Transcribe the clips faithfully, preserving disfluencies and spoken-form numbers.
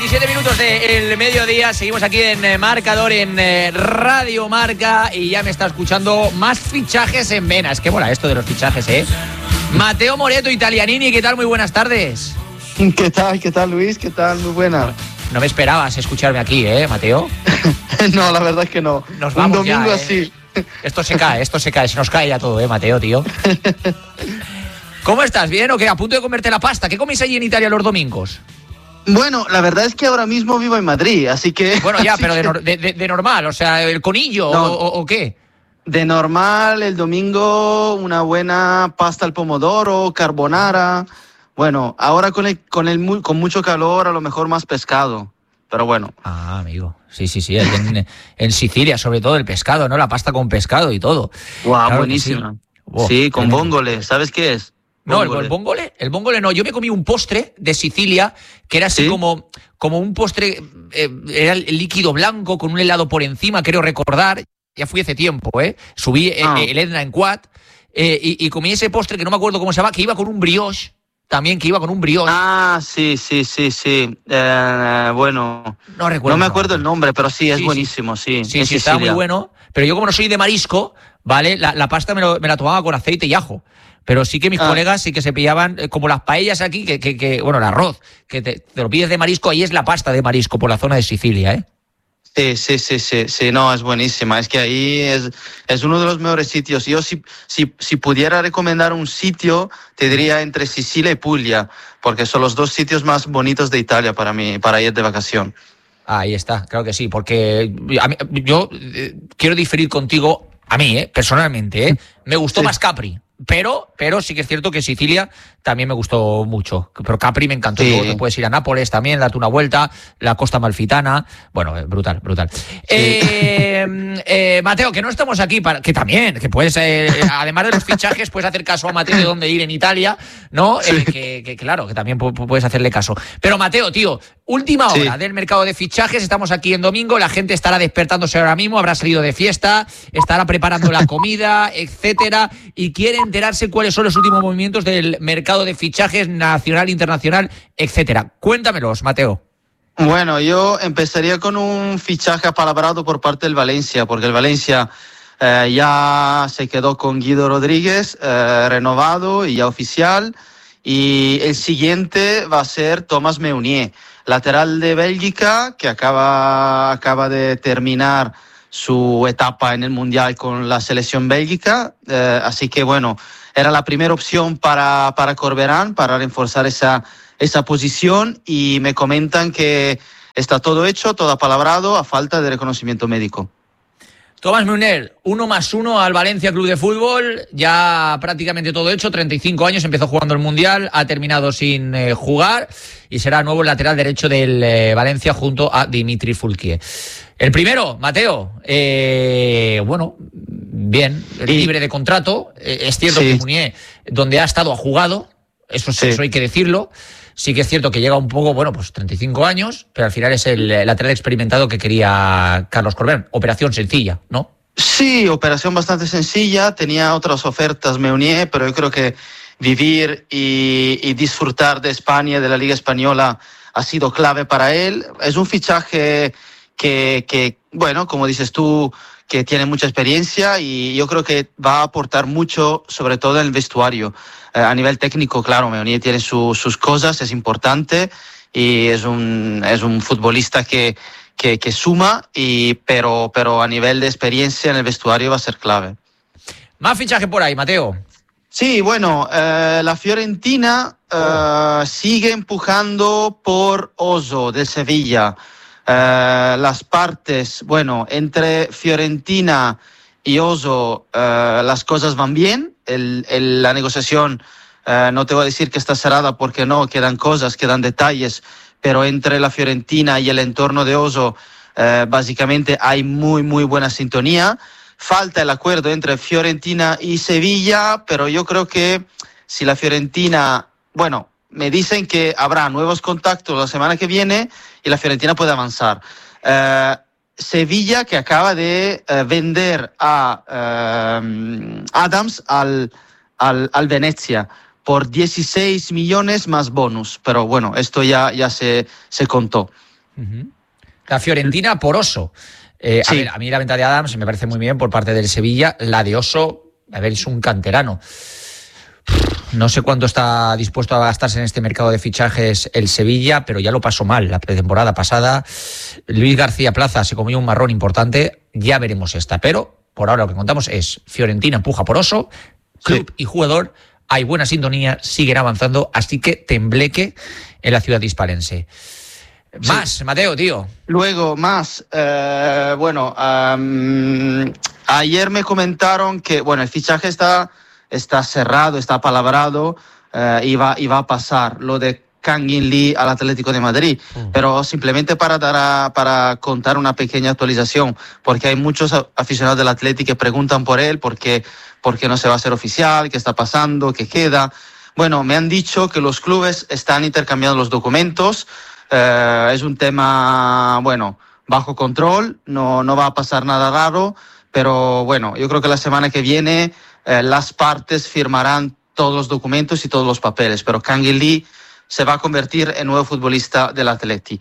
veintisiete minutos del mediodía, seguimos aquí en eh, Marcador, en eh, Radio Marca, y ya me está escuchando más fichajes en vena. Es que mola esto de los fichajes, ¿eh? Matteo Moretto, Italianini, ¿qué tal? Muy buenas tardes. ¿Qué tal? ¿Qué tal, Luis? ¿Qué tal? Muy buena. No, no me esperabas escucharme aquí, ¿eh, Mateo? No, la verdad es que no. Nos vamos. Un domingo ya, ¿eh? así. Esto se cae, esto se cae, se nos cae ya todo, ¿eh, Mateo, tío? ¿Cómo estás? ¿Bien o qué? ¿A punto de comerte la pasta? ¿Qué coméis allí en Italia los domingos? Bueno, la verdad es que ahora mismo vivo en Madrid, así que... Bueno, ya, pero que... de, de, de, de normal, o sea, ¿el conillo no, o, o, o qué? De normal, el domingo, una buena pasta al pomodoro, carbonara. Bueno, ahora con, el, con, el, con mucho calor, a lo mejor más pescado, pero bueno. Ah, amigo, sí, sí, sí, en, en Sicilia, sobre todo el pescado, ¿no? La pasta con pescado y todo. Guau, claro, buenísima. Sí, oh, sí con vongole, ¿sabes qué es? No, el, el vongole, el vongole no. Yo me comí un postre de Sicilia que era así, ¿sí? como, como un postre, eh, era el líquido blanco con un helado por encima, creo recordar. Ya fui hace tiempo, ¿eh? Subí ah. eh, el Etna en Quad eh, y, y comí ese postre que no me acuerdo cómo se llama, que iba con un brioche, también que iba con un brioche. Ah, sí, sí, sí, sí. Eh, bueno, no recuerdo. No me acuerdo el nombre, pero sí, es sí, buenísimo, sí. Sí, sí, sí estaba muy bueno. Pero yo como no soy de marisco, ¿vale? La, la pasta me, lo, me la tomaba con aceite y ajo. Pero sí que mis ah. colegas sí que se pillaban, eh, como las paellas aquí, que, que, que bueno, el arroz, que te, te lo pides de marisco, ahí es la pasta de marisco por la zona de Sicilia, ¿eh? Sí, sí, sí, sí, sí, no, es buenísima. Es que ahí es, es uno de los mejores sitios. Yo si, si, si pudiera recomendar un sitio, te diría entre Sicilia y Puglia, porque son los dos sitios más bonitos de Italia para mí, para ir de vacación. Ahí está, claro que sí, porque a mí, yo eh, quiero diferir contigo, a mí, eh, personalmente, eh, me gustó sí. más Capri. Pero, pero sí que es cierto que Sicilia también me gustó mucho. Pero Capri me encantó. Sí. Luego te puedes ir a Nápoles también, darte una vuelta, la Costa Amalfitana. Bueno, brutal, brutal. Sí. Eh, eh, Mateo, que no estamos aquí para. Que también, que puedes, eh, además de los fichajes, puedes hacer caso a Mateo de dónde ir en Italia, ¿no? Sí. Eh, que, que claro, que también puedes hacerle caso. Pero Mateo, tío, última hora sí. del mercado de fichajes. Estamos aquí en domingo, la gente estará despertándose ahora mismo, habrá salido de fiesta, estará preparando la comida, etcétera, y quieren enterarse cuáles son los últimos movimientos del mercado de fichajes nacional, internacional, etcétera. Cuéntamelos, Mateo. Bueno, yo empezaría con un fichaje apalabrado por parte del Valencia, porque el Valencia eh, ya se quedó con Guido Rodríguez, eh, renovado y ya oficial, y el siguiente va a ser Thomas Meunier, lateral de Bélgica, que acaba, acaba de terminar su etapa en el Mundial con la selección bélgica, eh, así que bueno, era la primera opción para, para Corberán, para reforzar esa, esa posición, y me comentan que está todo hecho, todo apalabrado, a falta de reconocimiento médico. Thomas Meunier, uno más uno al Valencia Club de Fútbol, ya prácticamente todo hecho, treinta y cinco años, empezó jugando el Mundial, ha terminado sin eh, jugar y será nuevo el lateral derecho del eh, Valencia junto a Dimitri Foulquier. El primero, Mateo, eh, bueno, bien, sí. libre de contrato, eh, es cierto sí. que Meunier, donde ha estado, ha jugado, eso, sí. eso hay que decirlo. Sí que es cierto que llega un poco, bueno, pues treinta y cinco años, pero al final es el lateral experimentado que quería Carlos Corberán. Operación sencilla, ¿no? Sí, operación bastante sencilla. Tenía otras ofertas Meunier, pero yo creo que vivir y, y disfrutar de España, de la Liga Española, ha sido clave para él. Es un fichaje que, que bueno, como dices tú, que tiene mucha experiencia, y yo creo que va a aportar mucho, sobre todo en el vestuario. Eh, a nivel técnico, claro, Meunier tiene su, sus cosas, es importante, y es un, es un futbolista que, que, que suma, y, pero, pero a nivel de experiencia en el vestuario va a ser clave. Más fichaje por ahí, Mateo. Sí, bueno, eh, la Fiorentina eh, oh. sigue empujando por Oso de Sevilla. Uh, las partes, bueno, entre Fiorentina y Oso uh, las cosas van bien. El, el, la negociación, uh, no te voy a decir que está cerrada porque no, quedan cosas, quedan detalles, pero entre la Fiorentina y el entorno de Oso uh, básicamente hay muy, muy buena sintonía. Falta el acuerdo entre Fiorentina y Sevilla, pero yo creo que si la Fiorentina, bueno, me dicen que habrá nuevos contactos la semana que viene y la Fiorentina puede avanzar. Uh, Sevilla, que acaba de uh, vender a uh, Adams al, al, al Venezia por dieciséis millones más bonus. Pero bueno, esto ya, ya se, se contó. Uh-huh. La Fiorentina por Oso. Eh, sí. A ver, a mí la venta de Adams me parece muy bien por parte del Sevilla. La de Oso, a ver, es un canterano. No sé cuánto está dispuesto a gastarse en este mercado de fichajes el Sevilla, pero ya lo pasó mal la temporada pasada. Luis García Plaza se comió un marrón importante. Ya veremos esta, pero por ahora lo que contamos es Fiorentina empuja por Oso, club sí. y jugador. Hay buena sintonía, siguen avanzando, así que tembleque en la ciudad hispalense. Más, sí. Mateo, tío. Luego, más. Eh, bueno, um, ayer me comentaron que, bueno, el fichaje está, está cerrado, está palabrado, eh, y, va, y va a pasar lo de Kangin Lee al Atlético de Madrid. Mm. Pero simplemente para, dar a, para contar una pequeña actualización, porque hay muchos aficionados del Atlético que preguntan por él, porque, porque no se va a hacer oficial, qué está pasando, qué queda. Bueno, me han dicho que los clubes están intercambiando los documentos. Uh, es un tema, bueno, bajo control, no, no va a pasar nada raro, pero bueno, yo creo que la semana que viene uh, las partes firmarán todos los documentos y todos los papeles, pero Kangin Lee se va a convertir en nuevo futbolista del Atleti.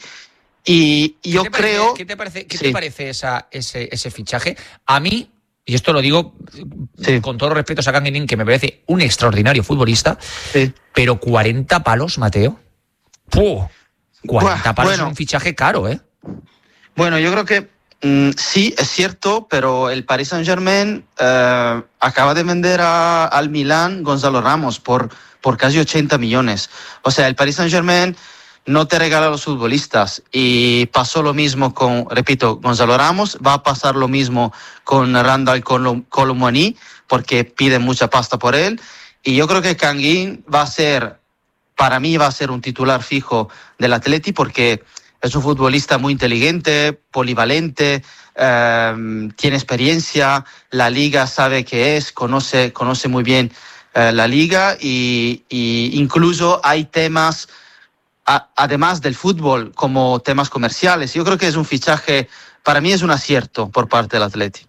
Y yo ¿Qué creo... Parece, ¿Qué te parece, qué sí. te parece esa, ese, ese fichaje? A mí, y esto lo digo sí. con todo respeto a Kangin Lee, que me parece un extraordinario futbolista, sí. pero cuarenta palos, Mateo. ¡Puh! cuarenta palos bueno, es un fichaje caro, ¿eh? Bueno, yo creo que mm, sí, es cierto, pero el Paris Saint-Germain eh, acaba de vender a, al Milán Gonzalo Ramos por, por casi ochenta millones. O sea, el Paris Saint-Germain no te regala a los futbolistas y pasó lo mismo con, repito, Gonzalo Ramos, va a pasar lo mismo con Randall Kolo Muani porque piden mucha pasta por él y yo creo que Kangin va a ser... Para mí va a ser un titular fijo del Atleti porque es un futbolista muy inteligente, polivalente, eh, tiene experiencia, la liga sabe qué es, conoce, conoce muy bien eh, la liga y, y incluso hay temas, a, además del fútbol, como temas comerciales. Yo creo que es un fichaje, para mí es un acierto por parte del Atleti.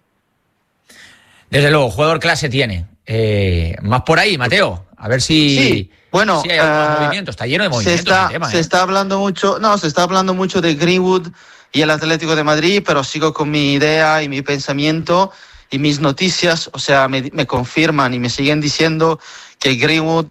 Desde luego, jugador clase tiene. Eh, más por ahí, Mateo, a ver si... Sí. Bueno, sí, hay uh, movimiento, está lleno de movimientos. Se está, tema, se ¿eh? está hablando mucho, no, se está hablando mucho de Greenwood y el Atlético de Madrid, pero sigo con mi idea y mi pensamiento y mis noticias, o sea, me, me confirman y me siguen diciendo que Greenwood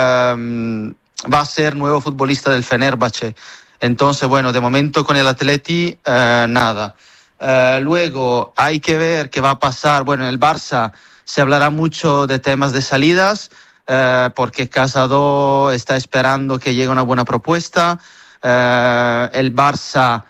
uh, va a ser nuevo futbolista del Fenerbahce. Entonces, bueno, de momento con el Atleti, uh, nada. Uh, luego hay que ver qué va a pasar. Bueno, en el Barça se hablará mucho de temas de salidas. Uh, porque Casado está esperando que llegue una buena propuesta. Uh, el Barça,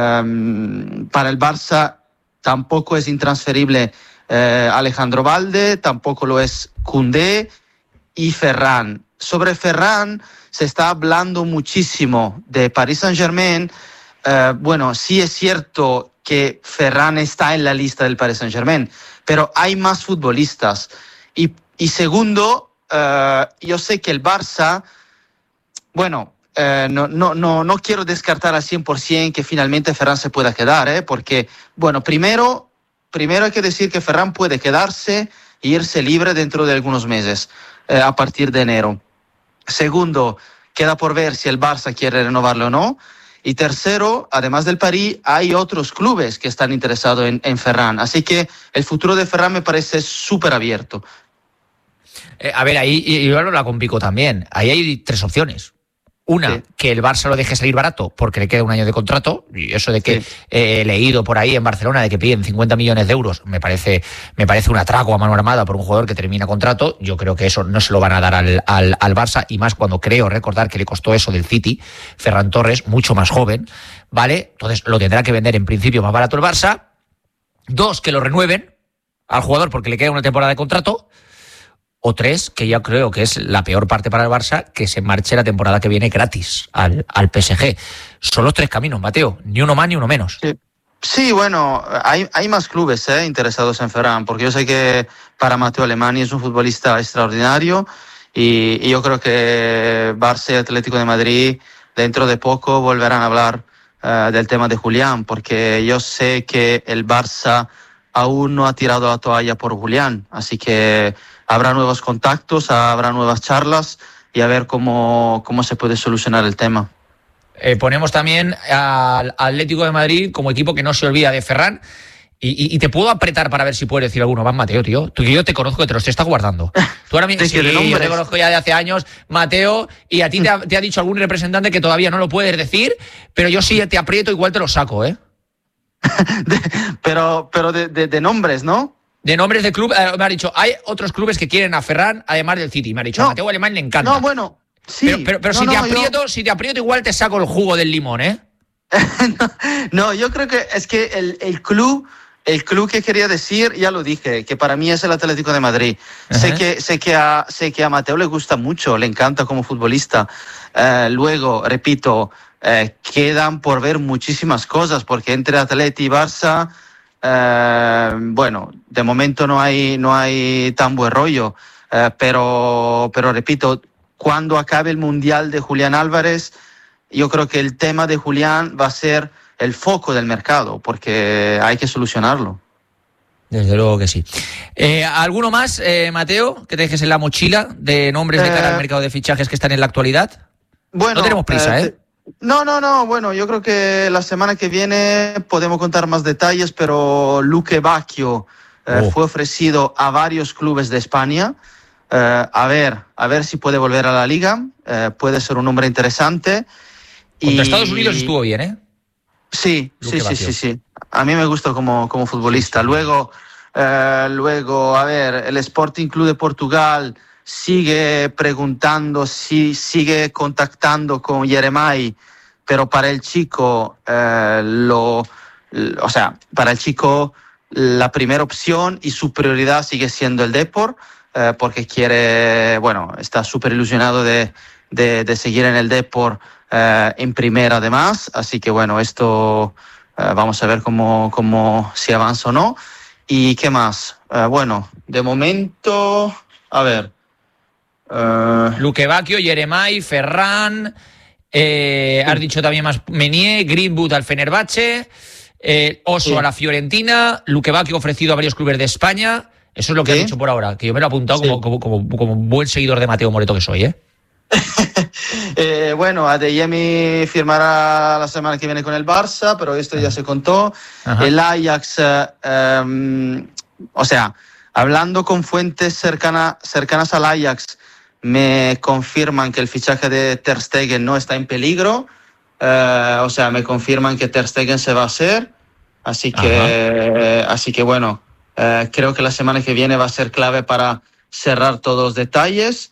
um, para el Barça tampoco es intransferible uh, Alejandro Valde, tampoco lo es Koundé y Ferran. Sobre Ferran se está hablando muchísimo de Paris Saint-Germain. Uh, bueno, sí es cierto que Ferran está en la lista del Paris Saint-Germain, pero hay más futbolistas. Y, y segundo, Uh, yo sé que el Barça, bueno, uh, no, no, no, no quiero descartar al cien por ciento que finalmente Ferran se pueda quedar, ¿eh? Porque, bueno, primero, primero hay que decir que Ferran puede quedarse e irse libre dentro de algunos meses, uh, a partir de enero. Segundo, queda por ver si el Barça quiere renovarlo o no. Y tercero, además del París, hay otros clubes que están interesados en, en Ferran. Así que el futuro de Ferran me parece súper abierto. Eh, a ver, ahí yo hablo con Pico también. Ahí hay tres opciones. Una, sí. que el Barça lo deje salir barato porque le queda un año de contrato. Y eso de que sí. eh, he leído por ahí en Barcelona de que piden cincuenta millones de euros, me parece, me parece un atraco a mano armada por un jugador que termina contrato. Yo creo que eso no se lo van a dar al, al, al Barça, y más cuando creo recordar que le costó eso del City, Ferran Torres, mucho más joven, ¿vale? Entonces lo tendrá que vender en principio más barato el Barça. Dos, que lo renueven al jugador porque le queda una temporada de contrato. O tres, que ya creo que es la peor parte para el Barça, que se marche la temporada que viene gratis al, al P S G. Son los tres caminos, Mateo, ni uno más ni uno menos. Sí, sí bueno, hay, hay más clubes eh, interesados en Ferran, porque yo sé que para Mateo Alemany es un futbolista extraordinario y, y yo creo que Barça y Atlético de Madrid dentro de poco volverán a hablar uh, del tema de Julián, porque yo sé que el Barça aún no ha tirado la toalla por Julián, así que habrá nuevos contactos, habrá nuevas charlas y a ver cómo, cómo se puede solucionar el tema. eh, ponemos también al Atlético de Madrid como equipo que no se olvida de Ferran. Y, y, y te puedo apretar para ver si puedes decir alguno más, Mateo, tío. Tú que yo te conozco, que te los te estás guardando. Tú ahora mismo, sí, yo te conozco ya de hace años, Mateo, y a ti te ha, te ha dicho algún representante que todavía no lo puedes decir, pero yo sí te aprieto, igual te lo saco, ¿eh? de, pero pero de, de, de nombres, ¿no? De nombres de club, eh, me ha dicho, hay otros clubes que quieren a Ferran, además del City. Me ha dicho, no, a Mateo Alemán le encanta. No, bueno, sí. Pero, pero, pero no, si, no, te aprieto, yo... si te aprieto, igual te saco el jugo del limón, ¿eh? no, no, yo creo que es que el, el club... El club que quería decir, ya lo dije, que para mí es el Atlético de Madrid. Uh-huh. Sé que, sé que, a, sé que a Mateo le gusta mucho, le encanta como futbolista. Eh, luego, repito, eh, quedan por ver muchísimas cosas, porque entre Atleti y Barça, eh, bueno, de momento no hay, no hay tan buen rollo. Eh, pero, pero repito, cuando acabe el Mundial de Julián Álvarez, yo creo que el tema de Julián va a ser el foco del mercado, porque hay que solucionarlo. Desde luego que sí. Eh, ¿Alguno más, eh, Mateo, que te dejes en la mochila de nombres de cara eh, al mercado de fichajes que están en la actualidad? Bueno, no tenemos prisa, ¿eh? ¿eh? No, no, no. Bueno, yo creo que la semana que viene podemos contar más detalles, pero Luque Bacchio eh, oh. fue ofrecido a varios clubes de España. Eh, a ver, a ver si puede volver a la liga. Eh, puede ser un nombre interesante. Contra y... Estados Unidos estuvo bien, ¿eh? Sí, sí, sí, sí, sí. A mí me gusta como, como futbolista. Luego, eh, luego, a ver, el Sporting Club de Portugal sigue preguntando, si, sigue contactando con Jeremai, pero para el chico, eh, lo, o sea, para el chico la primera opción y su prioridad sigue siendo el Depor, eh, porque quiere, bueno, está súper ilusionado de, de, de seguir en el Depor. Uh, en primera además, así que bueno, esto uh, vamos a ver cómo, cómo si avanza o no. ¿Y qué más? Uh, bueno, de momento, a ver. Uh... Luque Bacchio, Jeremai, Ferran, eh, sí. Has dicho también más Meunier, Greenwood al Fenerbahce, eh, Oso sí. a la Fiorentina, Luque Bacchio ofrecido a varios clubes de España. Eso es lo que ¿Sí? he dicho por ahora, que yo me lo he apuntado sí. como, como, como, como buen seguidor de Mateo Moreto que soy, ¿eh? eh, bueno, Adeyemi firmará la semana que viene con el Barça, pero esto ya se contó. Ajá. El Ajax, eh, um, o sea, hablando con fuentes cercana, cercanas al Ajax, me confirman que el fichaje de Ter Stegen no está en peligro. Eh, o sea, me confirman que Ter Stegen se va a hacer. Así que, eh, así que bueno, eh, creo que la semana que viene va a ser clave para cerrar todos los detalles.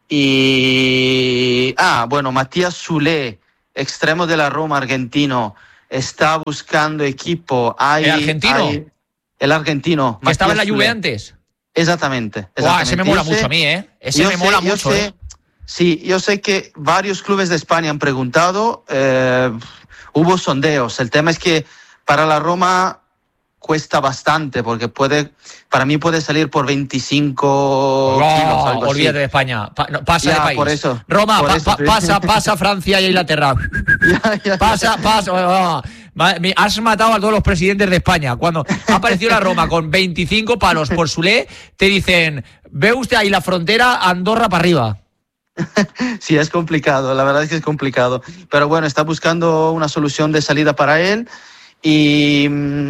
Y, ah, bueno, Matías Soulé, extremo de la Roma argentino, está buscando equipo. Hay, ¿El argentino? Hay, el argentino. ¿Que estaba en la Juve antes? Exactamente. exactamente. Wow, ese me mola yo mucho sé, a mí, ¿eh? Ese me sé, mola mucho, sé, ¿eh? Sí, yo sé que varios clubes de España han preguntado, eh, hubo sondeos. El tema es que para la Roma cuesta bastante, porque puede, para mí puede salir por veinticinco no, kilos, algo olvídate así. de España, pa, no, pasa ya, de país. Por eso, Roma, por pa, eso, pa, pasa, pasa Francia y Inglaterra. ya, ya, pasa, ya. pasa. Oh, oh. Has matado a todos los presidentes de España. Cuando ha aparecido la Roma con veinticinco palos por Soulé, te dicen, ve usted ahí la frontera, Andorra para arriba. Sí, es complicado, la verdad es que es complicado. Pero bueno, está buscando una solución de salida para él y...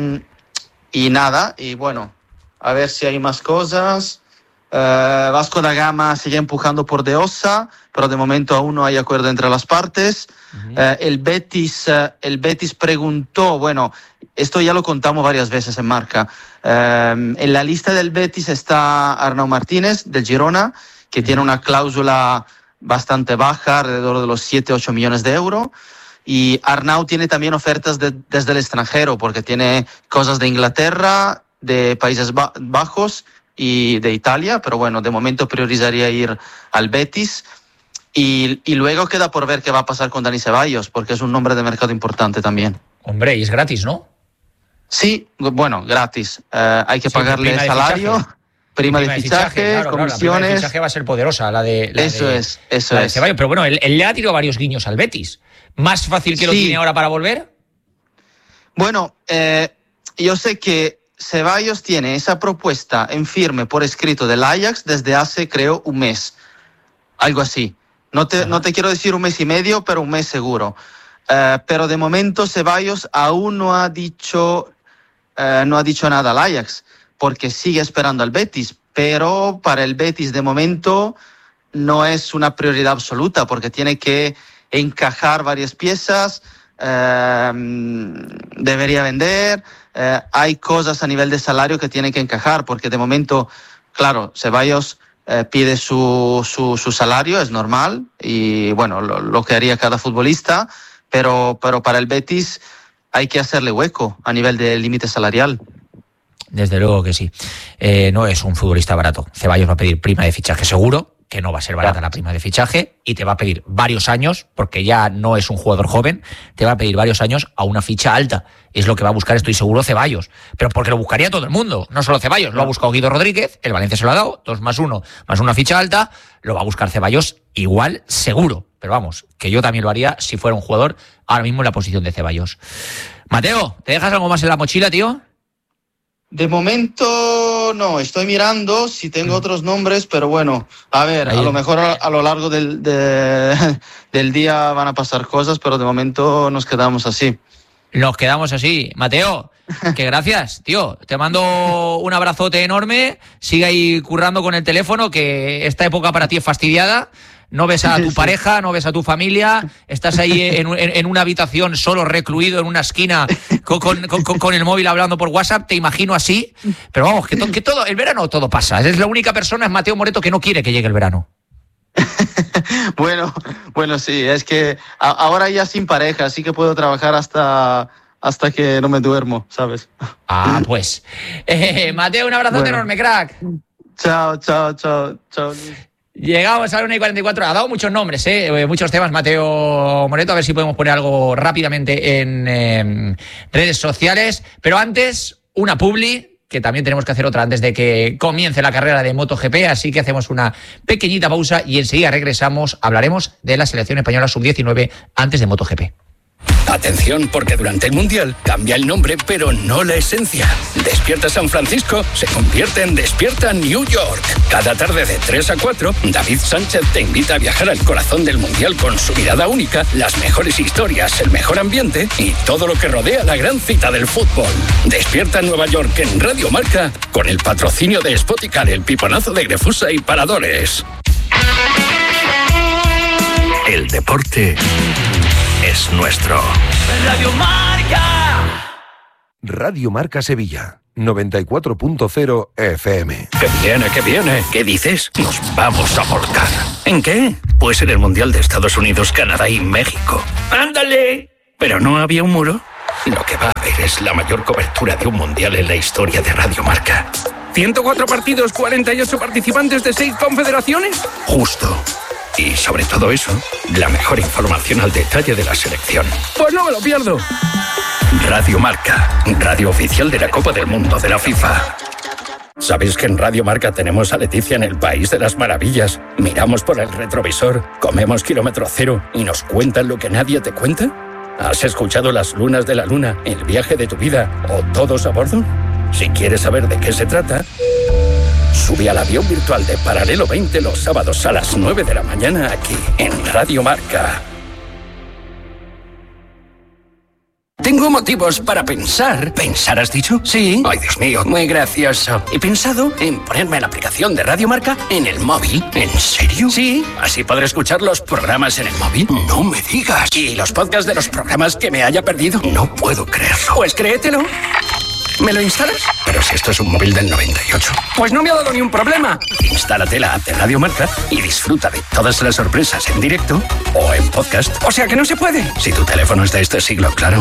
Y nada, y bueno, a ver si hay más cosas. Uh, Vasco da Gama sigue empujando por De Ossa, pero de momento aún no hay acuerdo entre las partes. Uh-huh. Uh, el Betis, uh, el Betis preguntó, bueno, esto ya lo contamos varias veces en Marca. Uh, en la lista del Betis está Arnau Martínez, del Girona, que uh-huh. tiene una cláusula bastante baja, alrededor de los siete ocho millones de euros. Y Arnau tiene también ofertas de, desde el extranjero, porque tiene cosas de Inglaterra, de Países Bajos y de Italia, pero bueno, de momento priorizaría ir al Betis. Y, y luego queda por ver qué va a pasar con Dani Ceballos, porque es un nombre de mercado importante también. Hombre, y es gratis, ¿no? Sí, bueno, gratis. Uh, hay que sí, pagarle el salario. Fichaje. Prima, prima de fichaje, de fichaje claro, comisiones. Claro, la prima de fichaje va a ser poderosa, la de. La eso de, es, eso la es. De Ceballos. Pero bueno, él, él le ha tirado varios guiños al Betis. ¿Más fácil que sí. lo tiene ahora para volver? Bueno, eh, yo sé que Ceballos tiene esa propuesta en firme por escrito del Ajax desde hace, creo, un mes. Algo así. No te, no te quiero decir un mes y medio, pero un mes seguro. eh, pero de momento Ceballos aún no ha dicho, eh, no ha dicho nada al Ajax, porque sigue esperando al Betis, pero para el Betis de momento no es una prioridad absoluta, porque tiene que encajar varias piezas, eh, debería vender, eh, hay cosas a nivel de salario que tiene que encajar, porque de momento, claro, Ceballos eh, pide su, su, su salario, es normal, y bueno, lo, lo que haría cada futbolista, pero, pero para el Betis hay que hacerle hueco a nivel de límite salarial. Desde luego que sí. Eh, no es un futbolista barato. Ceballos va a pedir prima de fichaje seguro, que no va a ser barata la prima de fichaje, y te va a pedir varios años, porque ya no es un jugador joven, te va a pedir varios años a una ficha alta. Es lo que va a buscar, estoy seguro, Ceballos. Pero porque lo buscaría todo el mundo, no solo Ceballos. Lo ha buscado Guido Rodríguez, el Valencia se lo ha dado, dos más uno, más una ficha alta, lo va a buscar Ceballos igual, seguro. Pero vamos, que yo también lo haría si fuera un jugador ahora mismo en la posición de Ceballos. Mateo, ¿te dejas algo más en la mochila, tío? De momento no, estoy mirando si tengo otros nombres, pero bueno, a ver, Ahí. a lo mejor a, a lo largo del, de, del día van a pasar cosas, pero de momento nos quedamos así. Nos quedamos así. Mateo, que gracias, tío. Te mando un abrazote enorme, sigue ahí currando con el teléfono, que esta época para ti es fastidiada. No ves a tu sí. pareja, no ves a tu familia, estás ahí en, en, en una habitación solo recluido en una esquina con, con, con, con el móvil hablando por WhatsApp, te imagino así, pero vamos, que, to, que todo, el verano todo pasa, es la única persona, es Mateo Moreto, que no quiere que llegue el verano. bueno, bueno, sí, es que a, ahora ya sin pareja, así que puedo trabajar hasta, hasta que no me duermo, ¿sabes? Ah, pues. Eh, Mateo, un abrazote bueno. enorme, crack. Chao, chao, chao, chao. Llegamos a la una y cuarenta y cuatro. Ha dado muchos nombres, ¿eh? muchos temas, Mateo Moreto. A ver si podemos poner algo rápidamente en eh, redes sociales. Pero antes, una publi, que también tenemos que hacer otra antes de que comience la carrera de MotoGP. Así que hacemos una pequeñita pausa y enseguida regresamos. Hablaremos de la selección española sub diecinueve antes de MotoGP. Atención, porque durante el Mundial cambia el nombre, pero no la esencia. Despierta San Francisco se convierte en Despierta New York. Cada tarde de tres a cuatro, David Sánchez te invita a viajar al corazón del Mundial con su mirada única, las mejores historias, el mejor ambiente y todo lo que rodea la gran cita del fútbol. Despierta Nueva York en Radio Marca, con el patrocinio de Spoticar, el piponazo de Grefusa y Paradores. El deporte es nuestro. Radio Marca. Radio Marca Sevilla, noventa y cuatro punto cero F M. ¡Que viene, que viene! ¿Qué dices? Nos vamos a volcar. ¿En qué? Pues en el Mundial de Estados Unidos, Canadá y México. ¡Ándale! ¿Pero no había un muro? Lo que va a haber es la mayor cobertura de un Mundial en la historia de Radio Marca. ¿ciento cuatro partidos, cuarenta y ocho participantes de seis confederaciones? Justo. Y sobre todo eso, la mejor información al detalle de la selección. ¡Pues no me lo pierdo! Radio Marca, radio oficial de la Copa del Mundo de la FIFA. ¿Sabéis que en Radio Marca tenemos a Leticia en el País de las Maravillas? Miramos por el retrovisor, comemos kilómetro cero y nos cuentan lo que nadie te cuenta. ¿Has escuchado Las Lunas de la Luna, El Viaje de tu Vida o Todos a Bordo? Si quieres saber de qué se trata, sube al avión virtual de Paralelo veinte los sábados a las nueve de la mañana aquí en Radio Marca. Tengo motivos para pensar. ¿Pensar has dicho? Sí. Ay, Dios mío, muy gracioso. He pensado en ponerme la aplicación de Radio Marca en el móvil. ¿En serio? Sí. Así podré escuchar los programas en el móvil. No me digas. ¿Y los podcasts de los programas que me haya perdido? No puedo creerlo. Pues créetelo. ¿Me lo instalas? Pero si esto es un móvil del noventa y ocho. Pues no me ha dado ni un problema. Instálate la app de Radio Marca y disfruta de todas las sorpresas en directo o en podcast. O sea que no se puede. Si tu teléfono es de este siglo, claro.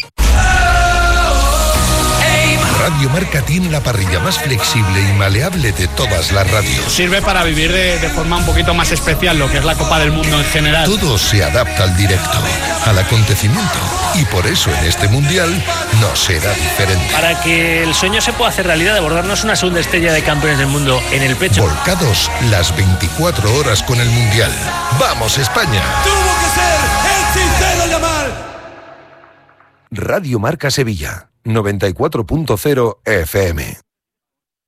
Radio Marca tiene la parrilla más flexible y maleable de todas las radios. Sirve para vivir de, de forma un poquito más especial lo que es la Copa del Mundo en general. Todo se adapta al directo, al acontecimiento. Y por eso en este Mundial no será diferente. Para que el sueño se pueda hacer realidad de bordarnos una segunda estrella de campeones del mundo en el pecho. Volcados las veinticuatro horas con el Mundial. ¡Vamos, España! ¡Tuvo que ser el sincero llamar! Radio Marca Sevilla, noventa y cuatro punto cero F M.